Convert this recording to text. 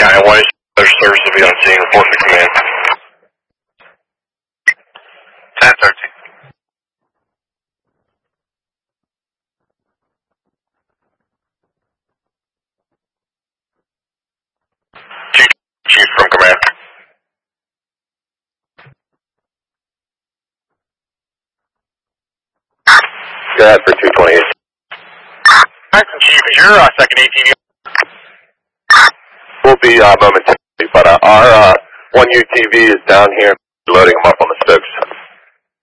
1, there's service will be on scene, report to command. 10-13. Chief from command. Go ahead for 228. Jackson Chief, is your second ATV? We'll be momentarily, but our one UTV is down here loading them up on the Stokes